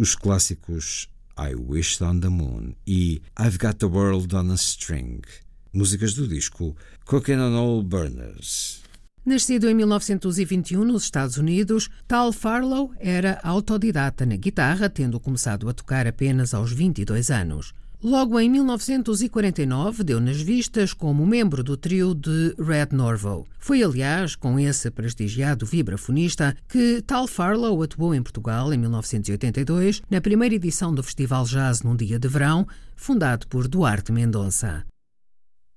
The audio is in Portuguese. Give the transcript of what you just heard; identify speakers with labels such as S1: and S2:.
S1: os clássicos I Wished on the Moon e I've Got the World on a String, músicas do disco Cooking on All Burners.
S2: Nascido em 1921 nos Estados Unidos, Tal Farlow era autodidata na guitarra, tendo começado a tocar apenas aos 22 anos. Logo em 1949 deu nas vistas como membro do trio de Red Norvo. Foi, aliás, com esse prestigiado vibrafonista que Tal Farlow atuou em Portugal em 1982, na primeira edição do Festival Jazz num Dia de Verão, fundado por Duarte Mendonça.